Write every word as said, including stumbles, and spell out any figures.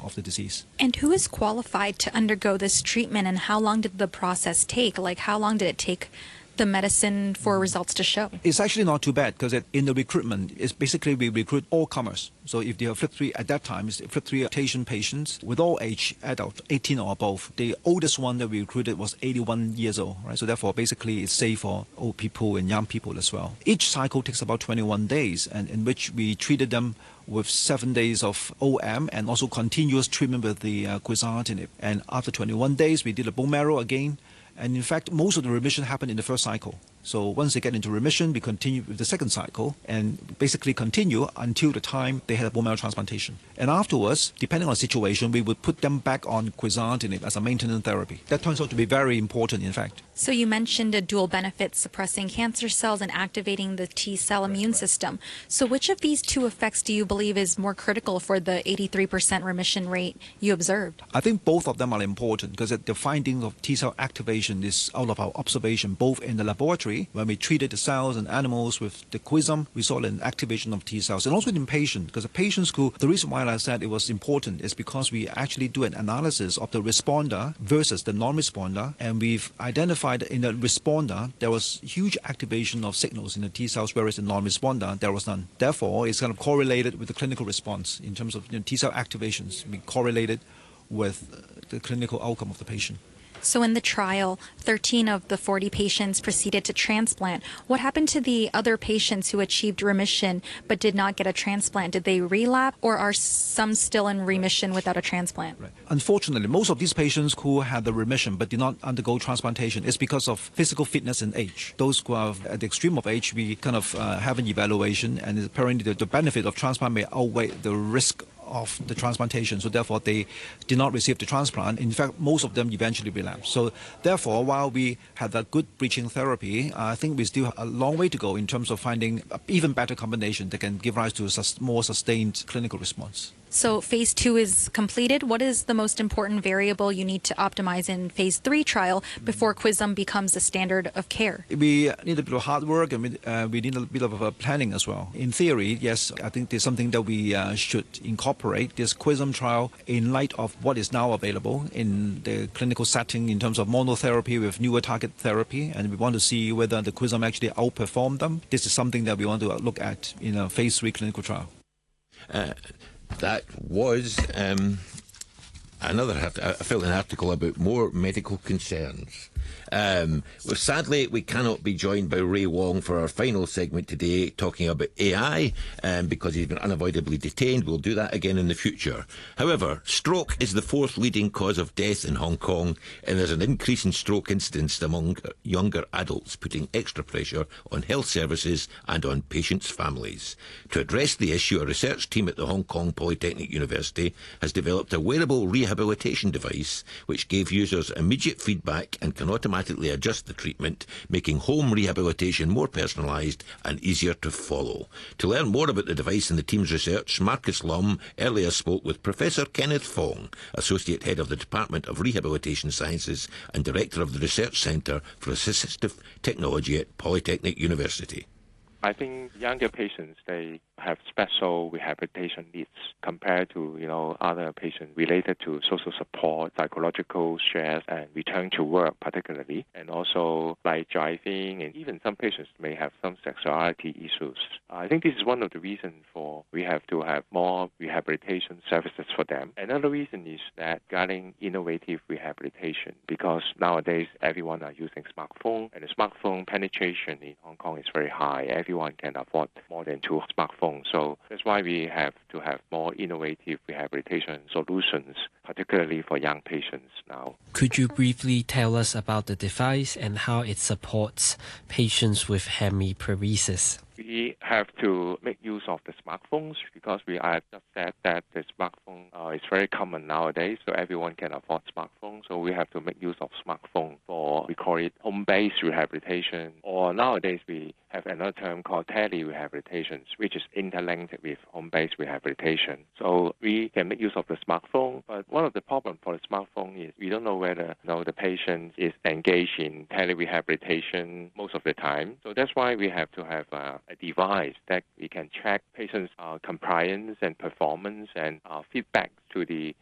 of the disease. And who is qualified to undergo this treatment, and how long did the process take? Like, how long did it take the medicine for results to show? It's actually not too bad because in the recruitment, it's basically we recruit all comers. So if they have F L I P three at that time, it's F L I P three mutation patients with all age, adult, eighteen or above. The oldest one that we recruited was eighty-one years old, right? So therefore, basically, it's safe for old people and young people as well. Each cycle takes about twenty-one days, and in which we treated them with seven days of O M and also continuous treatment with the uh, quizartinib. And after twenty-one days, we did a bone marrow again. And in fact, most of the remission happened in the first cycle. So once they get into remission, we continue with the second cycle and basically continue until the time they had a bone marrow transplantation. And afterwards, depending on the situation, we would put them back on quizartinib as a maintenance therapy. That turns out to be very important, in fact. So you mentioned a dual benefit, suppressing cancer cells and activating the T-cell immune system. So which of these two effects do you believe is more critical for the eighty-three percent remission rate you observed? I think both of them are important because the finding of T-cell activation is out of our observation, both in the laboratory, when we treated the cells and animals with the quizum, we saw an activation of T cells, and also in patients, because the patients who, the reason why I said it was important is because we actually do an analysis of the responder versus the non-responder, and we've identified in the responder there was huge activation of signals in the T cells, whereas in non-responder there was none. Therefore, it's kind of correlated with the clinical response in terms of you know, T cell activations, we correlated with the clinical outcome of the patient. So in the trial, thirteen of the forty patients proceeded to transplant. What happened to the other patients who achieved remission but did not get a transplant? Did they relapse, or are some still in remission without a transplant? Right. Unfortunately, most of these patients who had the remission but did not undergo transplantation is because of physical fitness and age. Those who are at the extreme of age, we kind of uh, have an evaluation, and apparently the, the benefit of transplant may outweigh the risk of the transplantation, so therefore they did not receive the transplant. In fact, most of them eventually relapsed. So therefore, while we had that good bridging therapy, I think we still have a long way to go in terms of finding an even better combination that can give rise to a more sustained clinical response. So phase two is completed. What is the most important variable you need to optimize in phase three trial before quizum becomes the standard of care? We need a bit of hard work, and we, uh, we need a bit of a planning as well. In theory, yes, I think there's something that we uh, should incorporate this quizum trial in light of what is now available in the clinical setting in terms of monotherapy with newer target therapy, and we want to see whether the quizum actually outperform them. This is something that we want to look at in a phase three clinical trial. Uh, That was um, another, I felt an article about more medical concerns. Um, well, sadly, we cannot be joined by Ray Wong for our final segment today, talking about A I, um, because he's been unavoidably detained. We'll do that again in the future. However, stroke is the fourth leading cause of death in Hong Kong, and there's an increase in stroke incidence among younger adults, putting extra pressure on health services and on patients' families. To address the issue, a research team at the Hong Kong Polytechnic University has developed a wearable rehabilitation device which gave users immediate feedback and can automatically adjust the treatment, making home rehabilitation more personalised and easier to follow. To learn more about the device and the team's research, Marcus Lum earlier spoke with Professor Kenneth Fong, Associate Head of the Department of Rehabilitation Sciences and Director of the Research Centre for Assistive Technology at Polytechnic University. I think younger patients, they have special rehabilitation needs compared to, you know, other patients related to social support, psychological stress, and return to work particularly, and also like driving, and even some patients may have some sexuality issues. I think this is one of the reasons for we have to have more rehabilitation services for them. Another reason is that getting innovative rehabilitation, because nowadays everyone are using smartphone, and the smartphone penetration in Hong Kong is very high. Everyone can afford more than two smartphones. So that's why we have to have more innovative rehabilitation solutions, particularly for young patients now. Could you briefly tell us about the device and how it supports patients with hemiparesis? We have to make use of the smartphones because we have just said that the smartphone uh, is very common nowadays, so everyone can afford smartphones. So we have to make use of smartphone for, we call it home-based rehabilitation, or nowadays we have another term called tele-rehabilitation, which is interlinked with home-based rehabilitation. So we can make use of the smartphone, but one of the problems for the smartphone is we don't know whether you know, the patient is engaged in tele-rehabilitation most of the time. So that's why we have to have uh, a device that we can track patients' uh, compliance and performance and uh, feedback to the